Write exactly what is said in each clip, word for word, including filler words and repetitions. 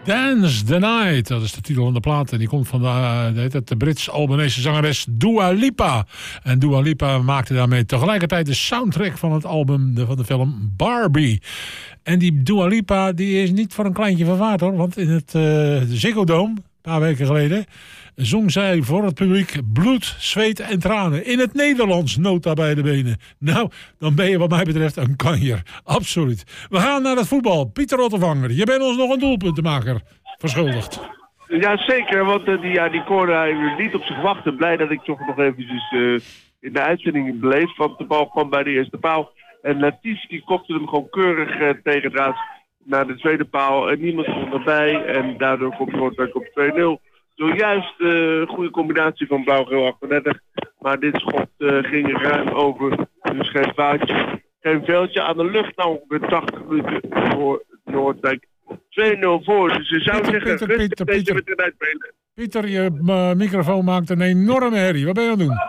Dance the Night, dat is de titel van de plaat. En die komt van de, uh, de, de Brits-Albanese zangeres Dua Lipa. En Dua Lipa maakte daarmee tegelijkertijd de soundtrack van het album de, van de film Barbie. En die Dua Lipa die is niet voor een kleintje vervaard hoor. Want in het uh, Ziggo Dome, een paar weken geleden, zong zij voor het publiek bloed, zweet en tranen. In het Nederlands, nota bij de benen. Nou, dan ben je wat mij betreft een kanjer. Absoluut. We gaan naar het voetbal. Pieter Ottervanger, je bent ons nog een doelpuntenmaker verschuldigd. Ja, zeker. Want uh, die, ja, die corner, hij liet op zich wachten. Blij dat ik toch nog eventjes uh, in de uitzending bleef. Want de bal kwam bij de eerste paal. En Latif die kopte hem gewoon keurig uh, tegen het raad naar de tweede paal. En niemand kon erbij. En daardoor komt Noordwijk op twee nul. Zojuist een uh, goede combinatie van blauw-geel achtendertig. Maar dit schot uh, ging ruim over. Dus geen foutje. Geen veldje aan de lucht. Nou ongeveer tachtig minuten voor Noordwijk. twee nul voor. Dus je zou Pieter, zeggen, Pieter, rustig Pieter, deze Pieter. wedstrijd uitspelen. Pieter, je uh, microfoon maakt een enorme herrie. Wat ben je aan het doen?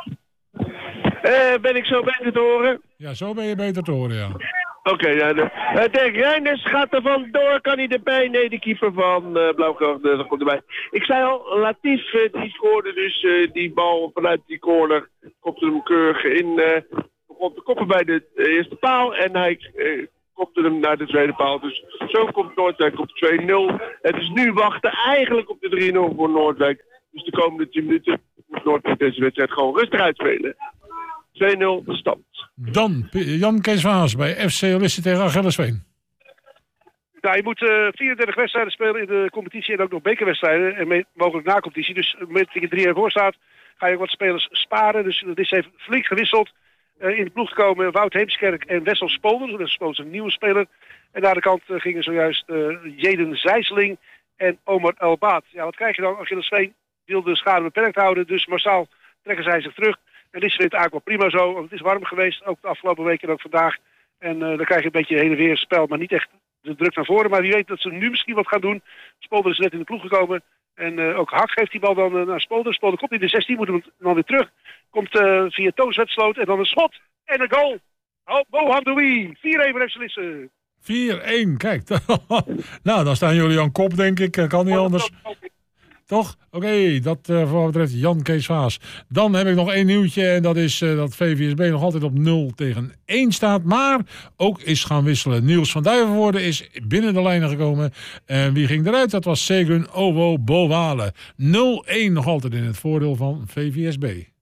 Uh, ben ik zo beter te horen? Ja, zo ben je beter te horen, ja. Oké, okay, ja. De, uh, Dirk Reinders gaat er vandoor, kan hij erbij? Nee, de keeper van uh, Blauw-Geel, dat komt erbij. Ik zei al, Latif, uh, die scoorde dus uh, die bal vanuit die corner. Kopte hem keurig in, uh, begon te koppen bij de uh, eerste paal. En hij uh, kopte hem naar de tweede paal. Dus zo komt Noordwijk op twee nul. Het is nu wachten eigenlijk op de drie nul voor Noordwijk. Dus de komende tien minuten moet Noordwijk deze wedstrijd gewoon rustig uitspelen. twee nul de stand. Dan Jan Kees Vaas bij F C Lisse tegen Achillesveen. Nou, je moet uh, vierendertig wedstrijden spelen in de competitie en ook nog bekerwedstrijden. En mee, mogelijk na competitie. Dus op het moment dat je drie jaar voor staat, ga je ook wat spelers sparen. Dus dat is even flink gewisseld. Uh, in de ploeg komen Wout Heemskerk en Wessel Spolder. Dat is een nieuwe speler. En naar de kant uh, gingen zojuist uh, Jeden Zijsseling en Omar Elbaat. Ja, wat krijg je dan? Achillesveen wil de schade beperkt houden. Dus massaal trekken zij zich terug. En Lisse vindt het eigenlijk wel prima zo, want het is warm geweest, ook de afgelopen weken en ook vandaag. En uh, dan krijg je een beetje heen en weer spel, maar niet echt de druk naar voren. Maar wie weet dat ze nu misschien wat gaan doen. Spolder is net in de ploeg gekomen. En uh, ook Hak geeft die bal dan uh, naar Spolder. Spolder komt in de zestien, moet hem dan weer terug. Komt uh, via Toos Wetsloot en dan een schot en een goal. Oh, Mohan Doui, vier één voor F C Lisse. vier één, kijk. Nou, dan staan jullie aan kop, denk ik. Kan niet anders. Toch? Oké, okay, dat uh, voor wat betreft Jan Kees Vaas. Dan heb ik nog één nieuwtje en dat is uh, dat V V S B nog altijd op nul tegen één staat. Maar ook is gaan wisselen. Niels van Duivenvoorde is binnen de lijnen gekomen. En wie ging eruit? Dat was Segun Owo Bowale. nul één nog altijd in het voordeel van V V S B.